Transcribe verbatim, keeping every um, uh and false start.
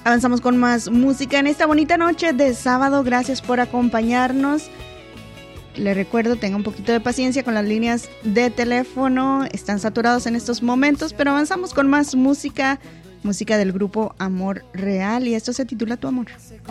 Avanzamos con más música en esta bonita noche de sábado. Gracias por acompañarnos. Le recuerdo, tenga un poquito de paciencia con las líneas de teléfono. Están saturados en estos momentos, pero avanzamos con más música. Música del grupo Amor Real, y esto se titula Tu Amor.